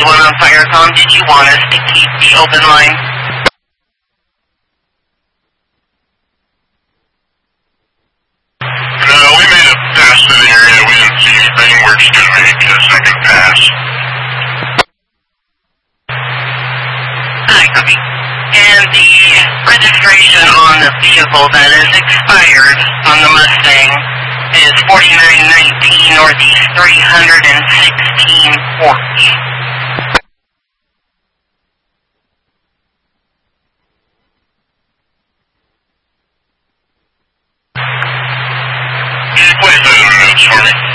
31 on Firecom. Did you want us to keep the open line? No, we made a pass through the area. We didn't see anything. We're just going to make a second pass. Hi, copy. And the registration on the vehicle that is expired on the Mustang is 4919 Northeast 316 Porch. Can you please do the notes for me?